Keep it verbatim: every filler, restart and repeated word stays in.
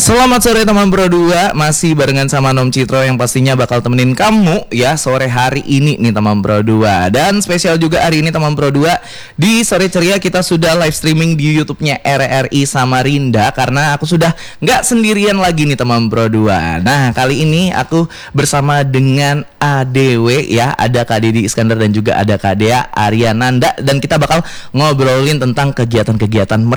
Selamat sore teman Pro dua, masih barengan sama Nom Citro yang pastinya bakal temenin kamu ya sore hari ini nih teman Pro dua. Dan spesial juga hari ini teman Pro dua, di sore ceria kita sudah live streaming di YouTube-nya R R I Samarinda karena aku sudah nggak sendirian lagi nih teman Pro dua. Nah, kali ini aku bersama dengan A D W ya, ada Kak Didi Iskandar dan juga ada Kak Dea Ariananda, dan kita bakal ngobrolin tentang kegiatan-kegiatan